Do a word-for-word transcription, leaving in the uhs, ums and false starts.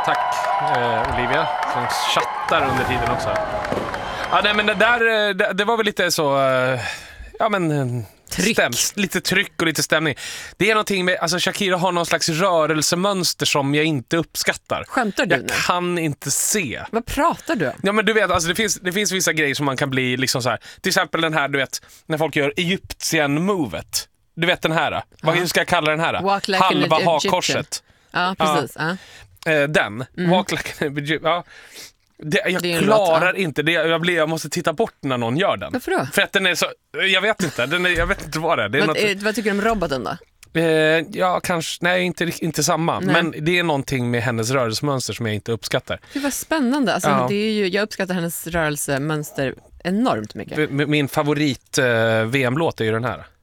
tack eh, Olivia som chattar under tiden också. Ja, nej, men det där det, det var väl lite så eh, ja men tryck. Stäm, lite tryck och lite stämning. Det är någonting med, alltså Shakira har någon slags rörelsemönster som jag inte uppskattar. Skämtar du Jag nu? kan inte se. Vad pratar du om? Ja, men du vet, alltså det finns, det finns vissa grejer som man kan bli liksom så här. Till exempel den här, du vet, när folk gör Egyptian-movet. Du vet den här. Vad hur ska jag kalla den här? Walk like Halva an hakkorset. Ja, precis. Ja. Ja. Eh, den. Mm. Walk like an Egyptian. Ja. Det, jag det klarar låt, ja. inte det. Jag, blir, jag måste titta bort när någon gör den. Varför då? För att den är så, jag vet inte. Den är, jag vet inte vad det är. Det är vad, något, eh, vad tycker du om roboten då? Eh, ja, kanske, nej inte, inte samma. Nej. Men det är någonting med hennes rörelsemönster som jag inte uppskattar. Det var spännande. Alltså, Ja. det är ju, jag uppskattar hennes rörelsemönster enormt mycket. Min favorit eh, V M-låt är ju den här.